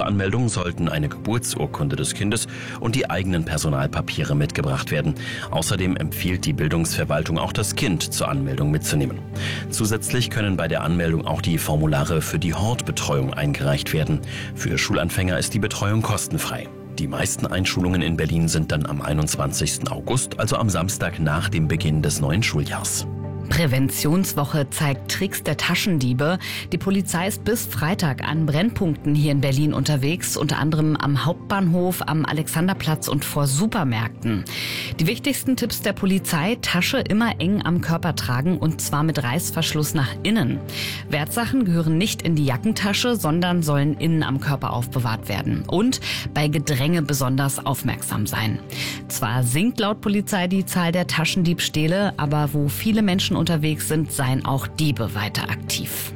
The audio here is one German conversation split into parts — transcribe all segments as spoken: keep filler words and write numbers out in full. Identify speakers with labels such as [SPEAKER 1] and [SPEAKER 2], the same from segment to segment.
[SPEAKER 1] Zur Anmeldung sollten eine Geburtsurkunde des Kindes und die eigenen Personalpapiere mitgebracht werden. Außerdem empfiehlt die Bildungsverwaltung auch, das Kind zur Anmeldung mitzunehmen. Zusätzlich können bei der Anmeldung auch die Formulare für die Hortbetreuung eingereicht werden. Für Schulanfänger ist die Betreuung kostenfrei. Die meisten Einschulungen in Berlin sind dann am einundzwanzigsten August, also am Samstag nach dem Beginn des neuen Schuljahrs.
[SPEAKER 2] Präventionswoche zeigt Tricks der Taschendiebe. Die Polizei ist bis Freitag an Brennpunkten hier in Berlin unterwegs, unter anderem am Hauptbahnhof, am Alexanderplatz und vor Supermärkten. Die wichtigsten Tipps der Polizei: Tasche immer eng am Körper tragen und zwar mit Reißverschluss nach innen. Wertsachen gehören nicht in die Jackentasche, sondern sollen innen am Körper aufbewahrt werden. Und bei Gedränge besonders aufmerksam sein. Zwar sinkt laut Polizei die Zahl der Taschendiebstähle, aber wo viele Menschen unterwegs sind, seien auch Diebe weiter aktiv.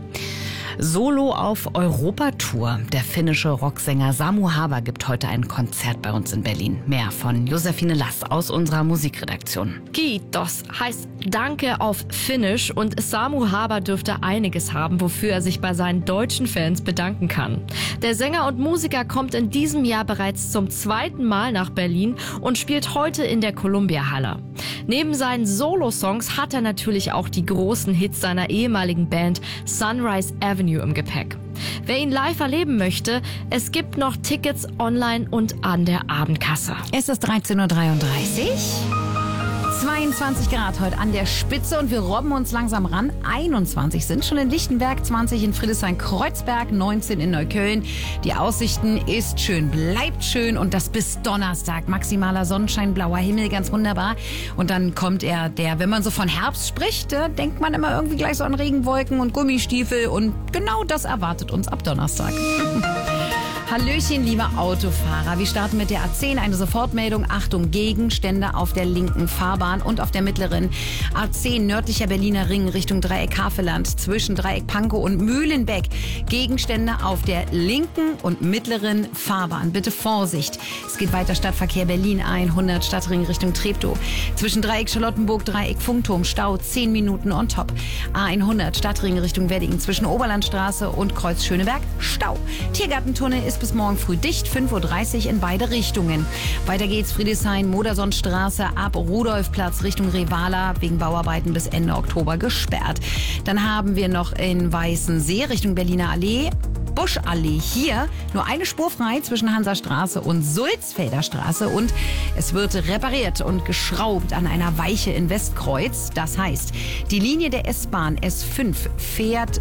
[SPEAKER 2] Solo auf Europatour. Der finnische Rocksänger Samu Haber gibt heute ein Konzert bei uns in Berlin. Mehr von Josephine Lass aus unserer Musikredaktion.
[SPEAKER 3] Kiitos heißt Danke auf Finnisch und Samu Haber dürfte einiges haben, wofür er sich bei seinen deutschen Fans bedanken kann. Der Sänger und Musiker kommt in diesem Jahr bereits zum zweiten Mal nach Berlin und spielt heute in der Columbia Halle. Neben seinen Solo-Songs hat er natürlich auch die großen Hits seiner ehemaligen Band Sunrise Avenue im Gepäck. Wer ihn live erleben möchte, es gibt noch Tickets online und an der Abendkasse.
[SPEAKER 2] Es ist dreizehn Uhr dreiunddreißig. zweiundzwanzig Grad heute an der Spitze und wir robben uns langsam ran. einundzwanzig sind schon in Lichtenberg, zwanzig in Friedrichshain-Kreuzberg, neunzehn in Neukölln. Die Aussichten ist schön, bleibt schön und das bis Donnerstag. Maximaler Sonnenschein, blauer Himmel, ganz wunderbar. Und dann kommt er, der, wenn man so von Herbst spricht, äh, denkt man immer irgendwie gleich so an Regenwolken und Gummistiefel und genau das erwartet uns ab Donnerstag. Hallöchen, liebe Autofahrer. Wir starten mit der A zehn. Eine Sofortmeldung. Achtung, Gegenstände auf der linken Fahrbahn und auf der mittleren. A zehn, nördlicher Berliner Ring Richtung Dreieck Havelland. Zwischen Dreieck Pankow und Mühlenbeck. Gegenstände auf der linken und mittleren Fahrbahn. Bitte Vorsicht. Es geht weiter Stadtverkehr Berlin hundert, Stadtring Richtung Treptow. Zwischen Dreieck Charlottenburg, Dreieck Funkturm. Stau zehn Minuten on top. A hundert, Stadtring Richtung Wedding. Zwischen Oberlandstraße und Kreuz Schöneberg. Stau. Tiergartentunnel ist bis morgen früh dicht, fünf Uhr dreißig in beide Richtungen. Weiter geht's Friedrichshain, Modersonstraße ab Rudolfplatz Richtung Revala, wegen Bauarbeiten bis Ende Oktober gesperrt. Dann haben wir noch in Weißensee Richtung Berliner Allee, Buschallee hier nur eine Spur frei zwischen Hansastraße und Sulzfelder Straße und es wird repariert und geschraubt an einer Weiche in Westkreuz. Das heißt, die Linie der S-Bahn S fünf fährt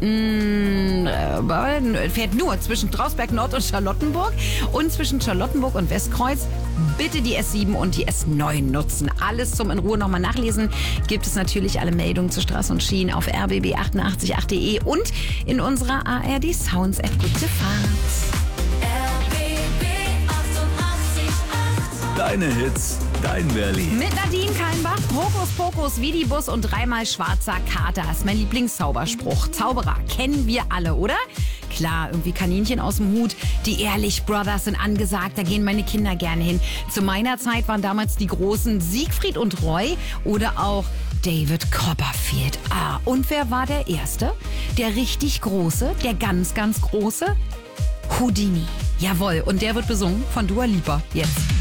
[SPEAKER 2] fährt nur zwischen Strausberg Nord und Charlottenburg und zwischen Charlottenburg und Westkreuz. Bitte die S sieben und die S neun nutzen. Alles zum in Ruhe nochmal nachlesen. Gibt es natürlich alle Meldungen zu Straßen und Schienen auf r b b achtundachtzig punkt acht punkt de und in unserer A R D Sounds App. Gute Fahrt.
[SPEAKER 4] R B B achtundachtzig Komma acht.
[SPEAKER 5] Deine Hits, dein Berlin.
[SPEAKER 2] Mit Nadine Kalmbach, Hokus Pokus, Vidibus und dreimal schwarzer Kater ist mein Lieblingszauberspruch. Zauberer kennen wir alle, oder? Klar, irgendwie Kaninchen aus dem Hut. Die Ehrlich Brothers sind angesagt, da gehen meine Kinder gerne hin. Zu meiner Zeit waren damals die großen Siegfried und Roy oder auch David Copperfield. Ah, und wer war der Erste? Der richtig Große, der ganz, ganz Große? Houdini. Jawohl, und der wird besungen von Dua Lipa. Jetzt.